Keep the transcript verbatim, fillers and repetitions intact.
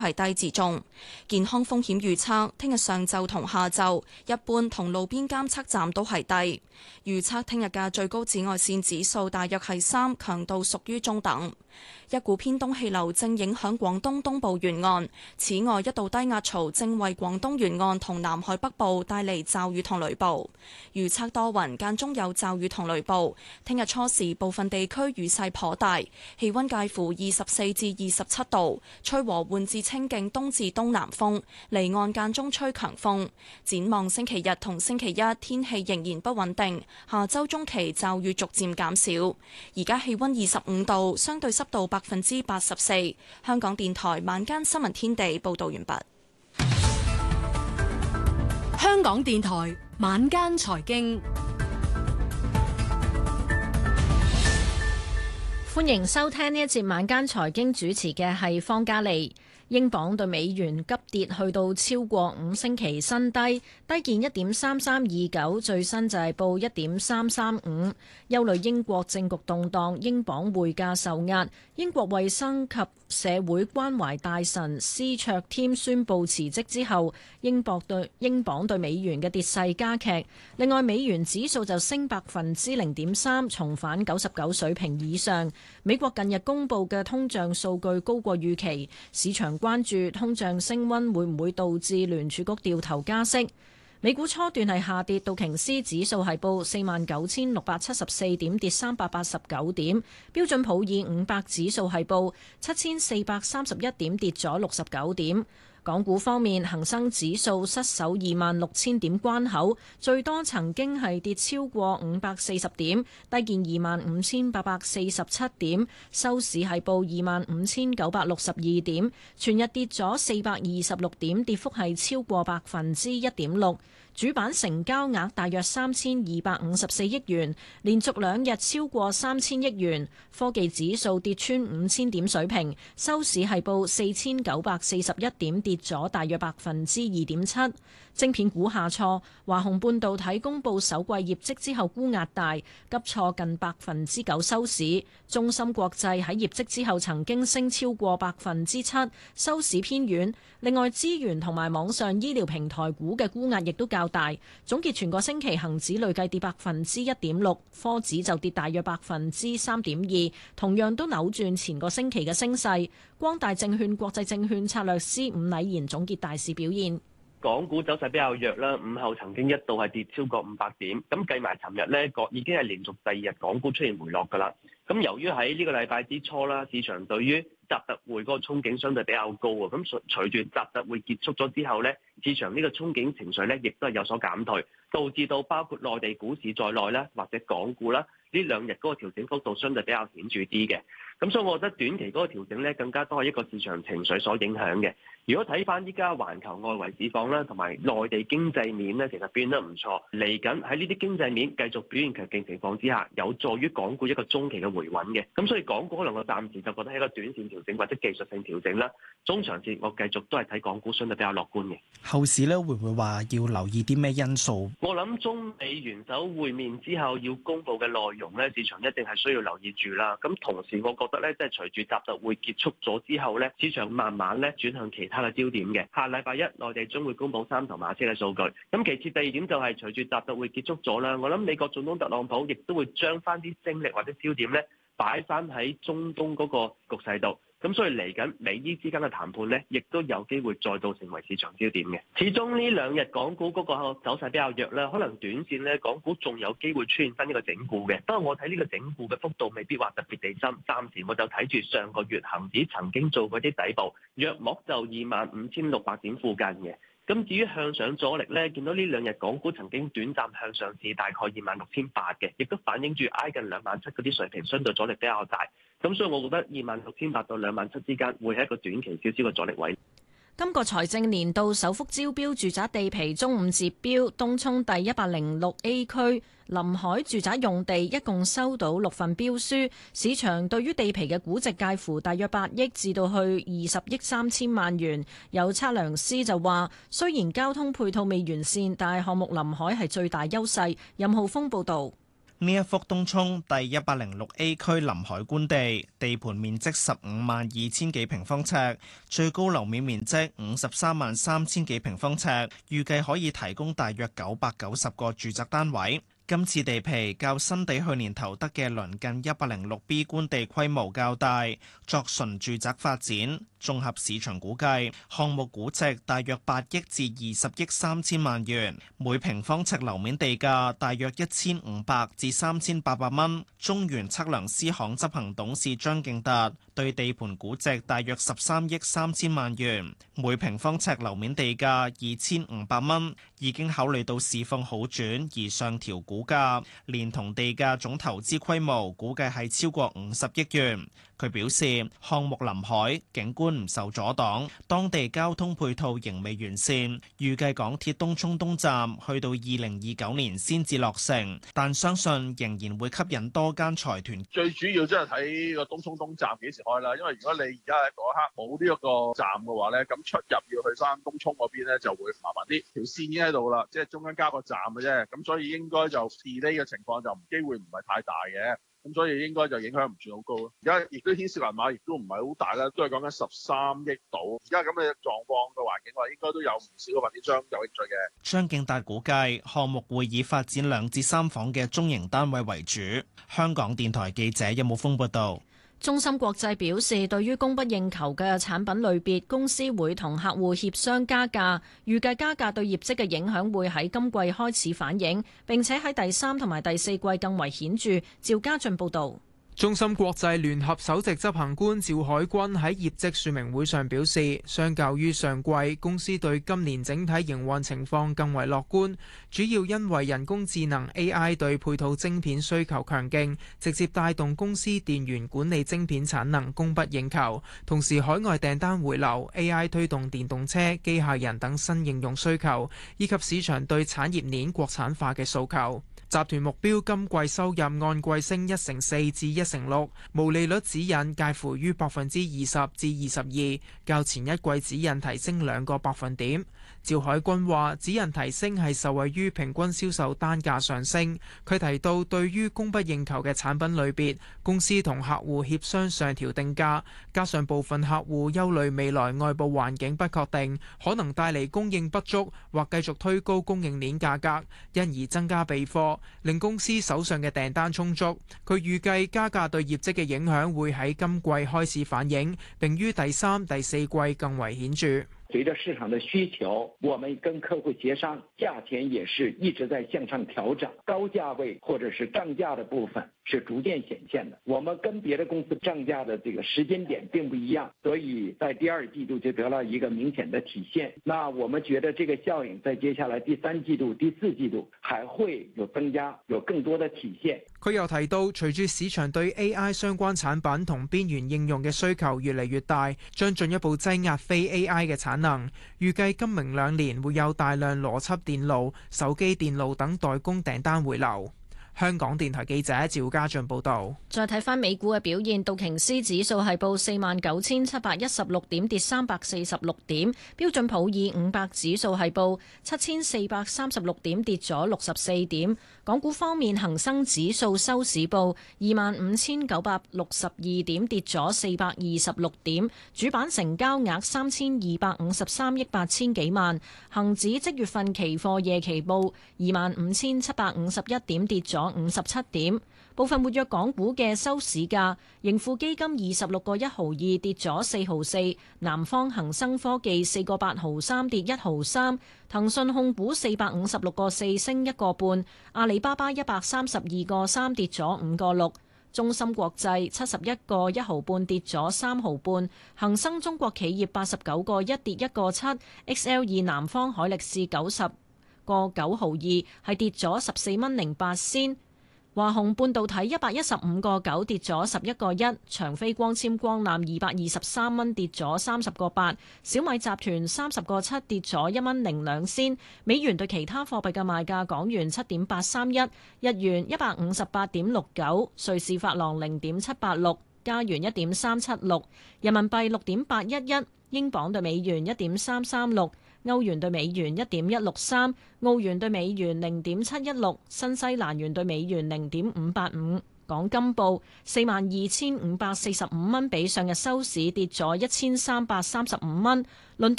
係低至中。健康風險預測，聽日上晝同下晝一般同路邊監測站都係低。預測聽日嘅最高紫外線指數大約係三，強度屬於中等。一股偏東氣流正影響廣東東部沿岸，此外一道低壓槽正為廣東沿岸同南海北部帶嚟驟雨同雷暴。預測多雲，間中有驟雨同雷暴。聽日初時部分地區雨勢頗大，氣溫介乎二十四至二十七度，吹和緩至清勁東至東南風，離岸間中吹強風。展望星期日同星期一天氣仍然不穩定，下周中期驟雨逐漸減少。而家氣溫二十五度，相對濕度百分之八十四。香港電台晚間新聞天地報道完畢。 香港電台晚間財經， 歡迎收聽呢一節晚間財經，主持嘅係方嘉利。英鎊對美元急跌去到超過五星期新低，低見一點三三二九，最新就係報一點三三五。憂慮英國政局動盪，英鎊匯價受壓。英國衛生及社會關懷大臣施卓添宣布辭職之後，英鎊對英鎊對美元嘅跌勢加劇。另外，美元指數就升百分之零點三，重返九十九水平以上。美國近日公布嘅通脹數據高過預期，市場關注通脹升溫會唔會導致聯儲局掉頭加息。美股初段係下跌，道瓊斯指數係報四萬九千六百七十四點，跌三百八十九點。標準普爾五百指數係報七千四百三十一點，跌咗六十九點。港股方面，恒生指數失守二萬六千點關口，最多曾經係跌超過五百四十點，低見二萬五千八百四十七點，收市係報二萬五千九百六十二點，全日跌咗四百二十六點，跌幅係超過百分之一點六。主板成交額大約三千二百五十四億元，連續兩日超過三千億元。科技指數跌穿五千點水平，收市係報四千九百四十一點，跌咗大約百分之二點七。晶片股下挫，華虹半導體公布首季業績之後沽壓大，急挫近百分之九收市。中芯國際喺業績之後曾經升超過百分之七，收市偏軟。另外，資源同埋網上醫療平台股嘅沽壓亦都較大。總結全個星期恒指累計跌百分之一點六，科指就跌大約百分之三點二，同樣都扭轉前個星期嘅升勢。光大證券國際證券策略師伍禮賢總結大市表現。 港股走勢比較弱啦，午後曾經一度係跌超過五百點，咁計埋尋日呢個已經係連續第二日港股出現回落㗎啦。咁由於喺呢個禮拜之初啦，市場對於習特會嗰個憧憬相對比較高啊，咁隨隨住習特會結束咗之後呢，市場呢個憧憬情緒呢亦都係有所減退，導致到包括內地股市在內啦，或者港股啦，呢兩日嗰個調整幅度相對比較顯著啲嘅。咁所以我覺得短期嗰個調整呢，更加多係一個市場情緒所影響嘅。如果睇翻依家環球外圍市況啦，同埋內地經濟面呢，其實變得唔錯。嚟緊喺呢啲經濟面繼續表現強勁情況之下，有助於港股一個中期嘅回穩嘅。咁所以港股可能我暫時就覺得係一個短線調整或者技術性調整啦。中長線我繼續都係睇港股相對比較樂觀嘅。 後市咧會唔會話要留意啲咩因素？ 我諗中美元首會面之後要公布嘅內容咧，市場一定係需要留意住啦。咁同時我覺得咧，即係隨住習特會結束咗之後咧，市場慢慢咧轉向其他嘅焦點嘅。下禮拜一內地將會公布三頭馬車嘅數據。咁其次第二點就係隨住習特會結束咗啦，我諗美國總統特朗普亦都會將翻啲精力或者焦點咧擺翻喺中東嗰個局勢度。咁所以嚟緊美伊之間嘅談判呢，亦都有機會再度成為市場焦點嘅。始終呢兩日港股嗰個走勢比較弱啦，可能短線呢，港股仲有機會出現翻呢個整固嘅。不過我睇呢個整固嘅幅度未必話特別地深，暫時我就睇住上個月恒指曾經做過啲底部，約莫就二萬五千六百點附近嘅。咁至於向上阻力呢，見到呢兩日港股曾經短暫向上至大概二萬六千八嘅，亦都反映住挨近兩萬七嗰啲水平，相對阻力比較大。咁所以我覺得二萬六千八到兩萬七之間會係一個短期少少嘅阻力位。 今個財政年度首幅招標住宅地皮中午截標，東涌第一百零六 A 區臨海住宅用地一共收到六份標書，市場對於地皮嘅估值介乎大約八億至到去二十億三千萬元。有測量師就話，雖然交通配套未完善，但係項目臨海係最大優勢。任浩峰報導。 呢一幅東涌第一百零六 A 區臨海官地，地盤面積十五萬二千幾平方尺，最高樓面面積五十三萬三千幾平方尺，預計可以提供大約九百九十個住宅單位。今次地皮較新地去年投得嘅鄰近一百零六 B 官地規模較大，作純住宅發展。綜合市場估計，項目估值大約八億至二十億三千萬元，每平方尺樓面地價大約一千五百至三千八百蚊。中原測量師行執行董事張敬達對地盤估值大約十三億三千萬元，每平方尺樓面地價二千五百蚊，已經考慮到市況好轉而上調估價，連同地價總投資規模估計係超過五十億元。佢表示，項目臨海，景觀唔受阻擋，當地交通配套仍未完善，預計港鐵東涌東站去到二零二九年先至落成，但相信仍然會吸引多間財團。 最主要即係睇個東涌東站幾時開啦，因為如果你而家喺嗰一刻冇呢一個站嘅話咧，咁出入要去翻東涌嗰邊咧就會麻煩啲。條線已經喺度啦，即係中間加個站嘅啫，咁所以應該就 delay 嘅情況就機會唔係太大嘅。咁所以應該就影響唔算好高咯。而家亦都牽涉銀碼，亦都唔係好大啦，都係講緊十三億度。而家咁嘅狀況嘅環境話，應該都有唔少嘅發展商有興趣嘅。 張敬達估計項目會以發展兩至三房嘅中型單位為主。香港電台記者任武峯報道。 中芯國際表示，對於供不應求嘅產品類別，公司會同客戶協商加價，預計加價對業績嘅影響會喺今季開始反映，並且喺第三同埋第四季更為顯著。趙家俊報導。 中芯國際聯合首席執行官趙海軍喺業績說明會上表示，相較於上季，公司對今年整體營運情況更為樂觀，主要因為人工智能 A I 對配套晶片需求強勁，直接帶動公司電源管理晶片產能供不應求，同時海外訂單回流， A I 推動電動車、機械人等新應用需求，以及市場對產業鏈國產化嘅訴求。集團目標今季收入按季升一成四至一成六，毛利率指引介乎於百分之二十至二十二，較前一季指引提升兩個百分點。趙海軍話：指引提升係受惠於平均銷售單價上升。佢提到，對於供不應求嘅產品類別，公司同客戶協商上調定價，加上部分客戶憂慮未來外部環境不確定，可能帶嚟供應不足或繼續推高供應鏈價格，因而增加備貨，令公司手上嘅訂單充足。佢預計加價對業績嘅影響會喺今季開始反映，並於第三、第四季更為顯著。 隨着市場的需求，我們跟客戶協商，價錢也是一直在向上調整，高價位或者是漲價的部分是逐漸顯現的。我們跟別的公司漲價的這個時間點並不一樣，所以在第二季度就得到一個明顯的體現。那我們覺得這個效應在接下來第三季度、第四季度還會有增加，有更多的體現。 佢又提到，隨住市場對 A I 相關產品同邊緣應用嘅需求越嚟越大，將進一步擠壓非 A I 嘅產能。預計今明兩年會有大量邏輯電路、手機電路等代工訂單回流。香港電台記者趙家俊報道。 再睇翻美股嘅表現，道瓊斯指數係報四萬九千七百一十六點，跌三百四十六點；標準普爾五百指數係報七千四百三十六點，跌咗六十四點。港股方面，恒生指數收市報二萬五千九百六十二點，跌咗四百二十六點。主板成交額三千二百五十三億八千幾萬。恒指即月份期貨夜期報二萬五千七百五十一點，跌咗五十七點。部分活躍港股嘅收市價，盈富基金二十六個一毫二跌咗四毫四，南方恒生科技四個八毫三跌一毫三，騰訊控股四百五十六個四升一個半，阿里巴巴一百三十二個三跌咗五個六，中芯國際七十一個一毫半跌咗三毫半，恒生中國企業八十九個一跌一個七 ，X L 二南方海力士九十個九毫二係跌咗十四蚊零八仙。華虹半導體一百一十五個九跌咗十一個一，長飛光纖光纜二百二十三蚊跌咗三十個八，小米集團三十個七跌咗一蚊零兩仙。美元對其他貨幣嘅賣價：港元七點八三一，日元一百五十八點六九，瑞士法郎零點七八六，加元一點三七六，人民幣六點八一一，英鎊對美元一點三三六。 歐元對美元一點一六三，澳元對美元零點七一六，新西蘭元對美元零點五八五。港金報四萬二千五百四十五蚊，比上日收市跌咗一千三百三十五蚊。倫敦